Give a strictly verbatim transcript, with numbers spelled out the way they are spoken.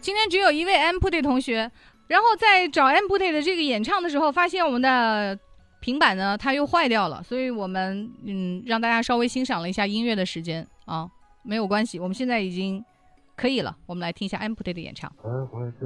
今天只有一位 Amputee 同学，然后在找 Amputee 的这个演唱的时候，发现我们的平板呢它又坏掉了，所以我们嗯让大家稍微欣赏了一下音乐的时间啊，没有关系，我们现在已经可以了，我们来听一下 Amputee 的演唱。